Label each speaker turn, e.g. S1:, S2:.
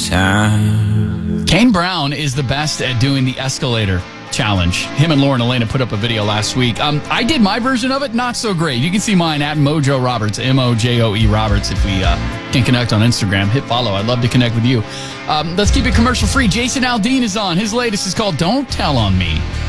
S1: time.
S2: Kane Brown is the best at doing the escalator challenge. Him and Lauren Elena put up a video last week. I did my version of it, not so great. You can see mine at Mojo Roberts, Mojoe Roberts. If we can connect on Instagram, hit follow. I'd love to connect with you. Let's keep it commercial free. Jason Aldean is on. His latest is called Don't Tell on Me.